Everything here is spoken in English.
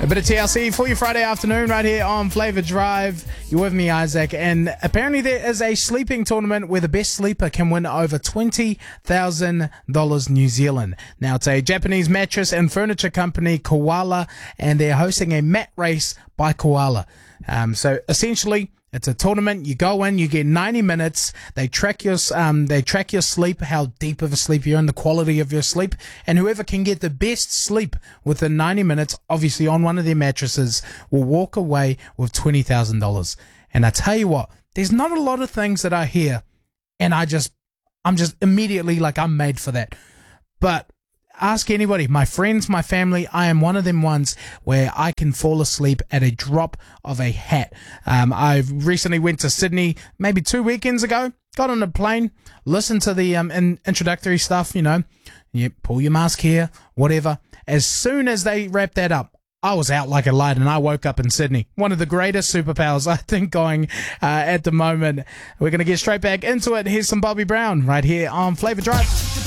A bit of TLC for your Friday afternoon right here on Flavor Drive. You're with me, Isaac, and apparently there is a sleeping tournament where the best sleeper can win over $20,000 New Zealand. Now, it's a Japanese mattress and furniture company, Koala, and they're hosting a mat race by Koala. So essentially, it's a tournament. You go in, you get 90 minutes. They track your sleep, how deep of a sleep you're in, the quality of your sleep, and whoever can get the best sleep within 90 minutes, obviously on one of their mattresses, will walk away with $20,000. And I tell you what, there's not a lot of things that I hear, and I'm just immediately like, I'm made for that. But ask anybody, my friends, my family, I am one of them ones where I can fall asleep at a drop of a hat. I recently went to Sydney maybe 2 weekends ago, got on a plane, listened to the introductory stuff, you pull your mask here, whatever. As soon as they wrapped that up, I was out like a light and I woke up in Sydney. One of the greatest superpowers, I think, going at the moment. We're going to get straight back into it. Here's some Bobby Brown right here on Flavor Drive.